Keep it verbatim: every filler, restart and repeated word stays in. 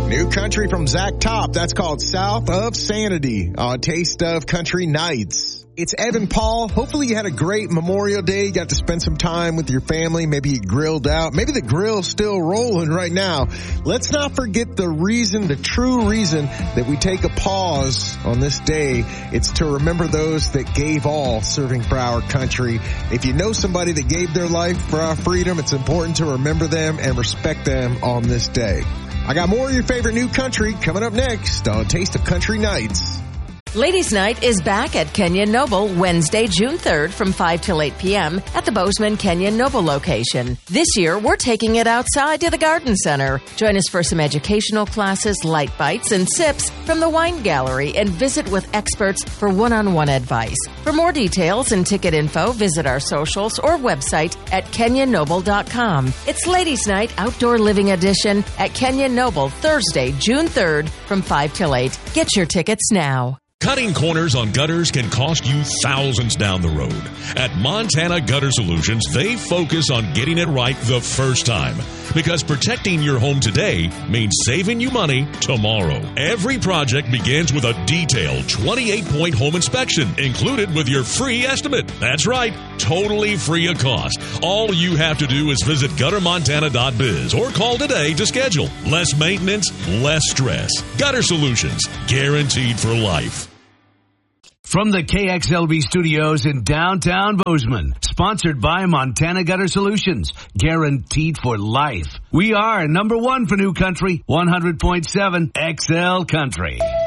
New country from Zach Top. That's called South of Sanity on Taste of Country Nights. It's Evan Paul. Hopefully you had a great Memorial Day. You got to spend some time with your family. Maybe you grilled out. Maybe the grill's still rolling right now. Let's not forget the reason, the true reason that we take a pause on this day. It's to remember those that gave all serving for our country. If you know somebody that gave their life for our freedom, it's important to remember them and respect them on this day. I got more of your favorite new country coming up next on Taste of Country Nights. Ladies' Night is back at Kenyon Noble Wednesday, June third from five till eight p.m. at the Bozeman Kenyon Noble location. This year, we're taking it outside to the Garden Center. Join us for some educational classes, light bites, and sips from the wine gallery and visit with experts for one-on-one advice. For more details and ticket info, visit our socials or website at kenyon noble dot com. It's Ladies' Night Outdoor Living Edition at Kenyon Noble Thursday, June third from five till eight. Get your tickets now. Cutting corners on gutters can cost you thousands down the road. At Montana Gutter Solutions, they focus on getting it right the first time. Because protecting your home today means saving you money tomorrow. Every project begins with a detailed twenty-eight point home inspection included with your free estimate. That's right, totally free of cost. All you have to do is visit gutter montana dot biz or call today to schedule. Less maintenance, less stress. Gutter Solutions, guaranteed for life. From the K X L V studios in downtown Bozeman, sponsored by Montana Gutter Solutions, guaranteed for life. We are number one for new country, one hundred point seven X L Country.